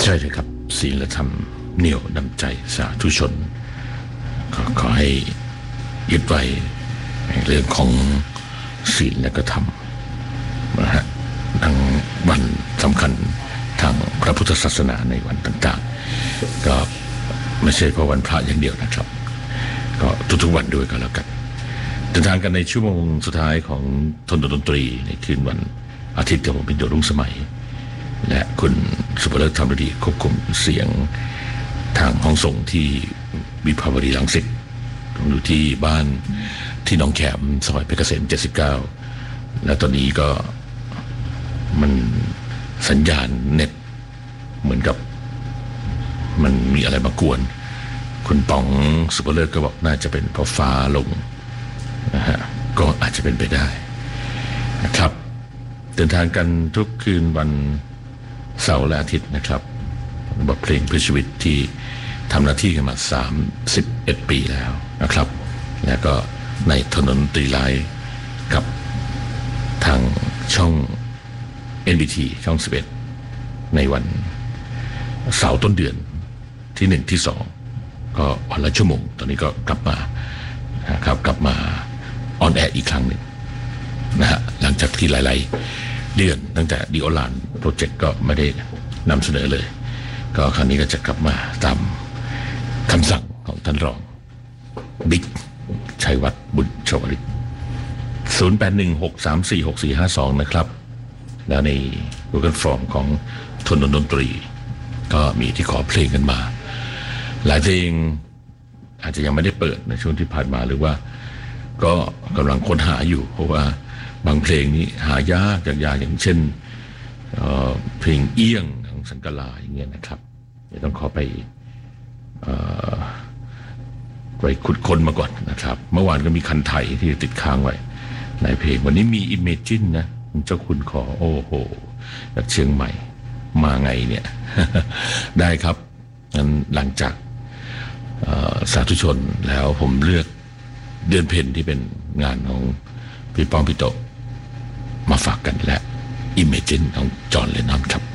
ใช่เลยครับศีลธรรมเหนี่ยวนำใจสาธุชนขอให้ยึดไว้เรื่องของศีลและก็ธรรมนะฮะทั้งวันสำคัญทางพระพุทธศาสนาในวันต่างๆก็ไม่ใช่เพราะวันพระอย่างเดียวนะครับก็ทุกๆวันด้วยก็แล้วกันเดินทางกันในชั่วโมงสุดท้ายของทนดนตรีในคืนวันอาทิตย์กับผมเป็นโดรุ่งสมัยและคุณสุภเลิศธรรมฤดีควบคุมเสียงทางห้องส่งที่วิภาวดีรังสิตอยู่ที่บ้านที่หนองแขมซอยเพชรเกษม79และตอนนี้ก็มันสัญญาณเน็ตเหมือนกับมันมีอะไรมากวนคุณป๋องสุภเลิศก็บอกน่าจะเป็นเพราะฟ้าลงนะฮะก็อาจจะเป็นไปได้นะครับเดินทางกันทุกคืนวันเสาร์และอาทิตย์นะครับบทเพลงเพื่อชีวิตที่ทำหน้าที่กันมา31 ปีแล้วนะครับแล้วก็ในถนนตรีไลน์กับทางช่อง NBT ช่อง11ในวันเสาร์ต้นเดือนที่1ที่2ก็วันละชั่วโมงตอนนี้ก็กลับมานะครับกลับมาออนแอร์อีกครั้งหนึ่งนะฮะหลังจากที่หลายๆเดือนตั้งแต่ดิโอลานโปรเจกต์ก็ไม่ได้นำเสนอเลยก็ครั้งนี้ก็จะกลับมาตามคำสั่งของท่านรองบิ๊กชัยวัฒน์บุญชวลิต 0816346452 นะครับแล้วใน Google Form ของทนดนตรีก็มีที่ขอเพลงกันมาหลายเพลงอาจจะยังไม่ได้เปิดในช่วงที่ผ่านมาหรือว่าก็กำลังค้นหาอยู่เพราะว่าบางเพลงนี้หายากอย่างเช่นเพลงเอี้ยงของสังกลาอย่างเงี้ยนะครับเดี๋ยวต้องขอไปขุดค้นมาก่อนนะครับเมื่อวานก็มีคันไทยที่ติดค้างไว้ในเพลงวันนี้มี Imagine นะเจ้าคุณขอโอ้โหจากเชียงใหม่มาไงเนี่ย ได้ครับงั้นหลังจากสาธุชนแล้วผมเลือกเดือนเพ็ญที่เป็นงานของพี่ป้อมพี่โตมาฝากกันและ Imagine ของจอห์น เลนนอนครับ